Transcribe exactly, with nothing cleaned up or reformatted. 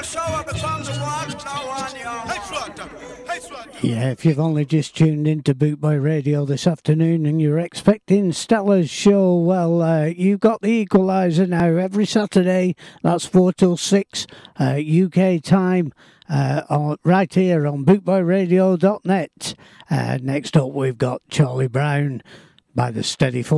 Yeah, if you've only just tuned into Bootboy Radio this afternoon and you're expecting Stella's show, well, uh, you've got the Equaliser now every Saturday. That's four till six uh, U K time, uh, on, right here on bootboy radio dot net. Uh, next up, we've got Charlie Brown by the Steady Force.